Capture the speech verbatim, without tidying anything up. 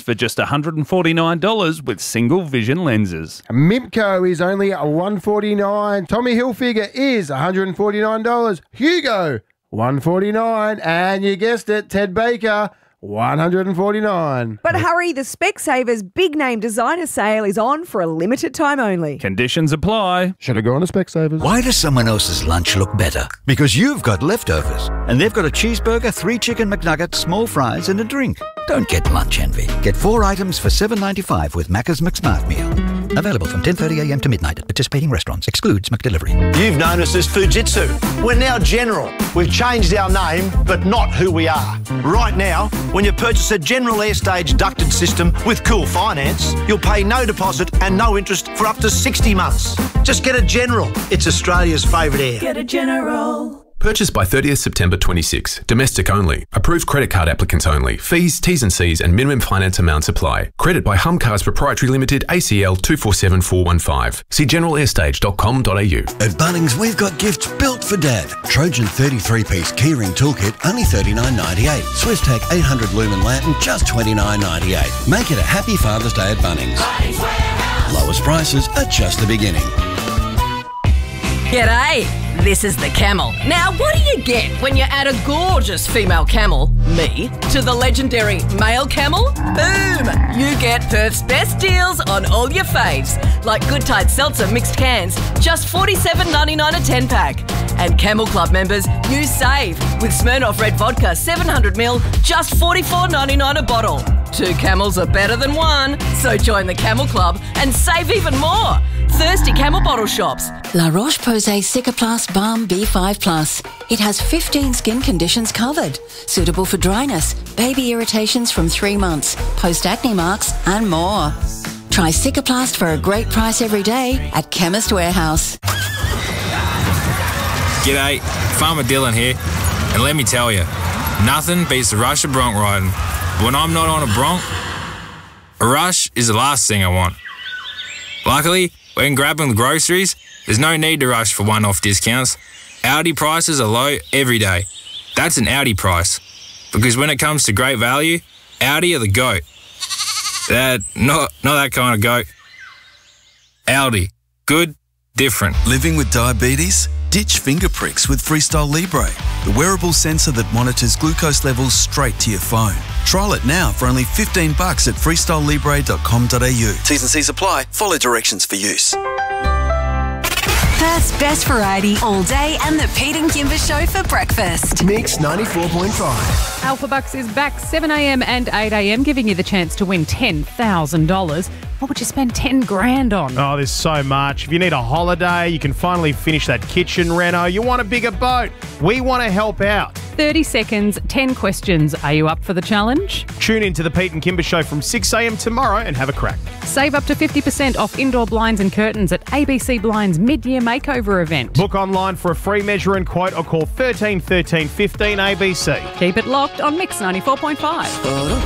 for just one hundred forty-nine dollars with single vision lenses. Mimco is only one hundred forty-nine dollars. Tommy Hilfiger is one hundred forty-nine dollars. Hugo, one hundred forty-nine dollars. And you guessed it, Ted Baker, one hundred forty-nine dollars. But hurry, the Specsavers big name designer sale is on for a limited time only. Conditions apply. Should have gone to Specsavers. Why does someone else's lunch look better? Because you've got leftovers. And they've got a cheeseburger, three chicken McNuggets, small fries and a drink. Don't get lunch envy. Get four items for seven dollars ninety-five with Macca's McSmart Meal. Available from ten thirty a m to midnight at participating restaurants. Excludes McDelivery. You've known us as Fujitsu. We're now General. We've changed our name, but not who we are. Right now, when you purchase a General Airstage ducted system with Cool Finance, you'll pay no deposit and no interest for up to sixty months. Just get a General. It's Australia's favourite air. Get a General. Purchased by thirtieth September twenty-six. Domestic only. Approved credit card applicants only. Fees, T's and C's and minimum finance amounts apply. Credit by Hum Cars Proprietary Limited, A C L two four seven four one five. See general airstage dot com dot a u. At Bunnings, we've got gifts built for Dad. Trojan thirty-three piece keyring toolkit, only thirty-nine ninety-eight. Swisstech eight hundred lumen lantern, just twenty-nine ninety-eight. Make it a happy Father's Day at Bunnings. Bunnings Warehouse. Lowest prices are just the beginning. G'day, this is the Camel. Now, what do you get when you add a gorgeous female camel, me, to the legendary male camel? Boom! You get Perth's best deals on all your faves, like Good Tide Seltzer mixed cans, just forty-seven ninety-nine a ten pack. And Camel Club members, you save with Smirnoff Red Vodka seven hundred milliliters, just forty-four ninety-nine a bottle. Two camels are better than one, so join the Camel Club and save even more. Thirsty Camel bottle shops. La Roche-Posay Cicaplast Balm B five plus. It has fifteen skin conditions covered. Suitable for dryness, baby irritations from three months, post-acne marks and more. Try Cicaplast for a great price every day at Chemist Warehouse. G'day, Farmer Dylan here. And let me tell you, nothing beats the rush of bronc riding. When I'm not on a bronc, a rush is the last thing I want. Luckily, when grabbing the groceries, there's no need to rush for one-off discounts. Aldi prices are low every day. That's an Aldi price. Because when it comes to great value, Aldi are the GOAT. That, not, not that kind of goat. Aldi. Good, different. Living with diabetes? Ditch finger pricks with Freestyle Libre, the wearable sensor that monitors glucose levels straight to your phone. Trial it now for only fifteen bucks at freestyle libre dot com dot a u. T's and C's apply. Follow directions for use. Perth's best variety all day and the Pete and Kimber Show for breakfast. Mix ninety-four point five. Alpha Bucks is back seven a m and eight a m, giving you the chance to win ten thousand dollars. What would you spend ten grand on? Oh, there's so much. If you need a holiday, you can finally finish that kitchen reno, you want a bigger boat, we want to help out. thirty seconds, ten questions. Are you up for the challenge? Tune in to the Pete and Kimber Show from six a m tomorrow and have a crack. Save up to fifty percent off indoor blinds and curtains at A B C Blinds mid-year makeover event. Book online for a free measure and quote or call thirteen thirteen fifteen A B C. Keep it locked on Mix ninety-four point five.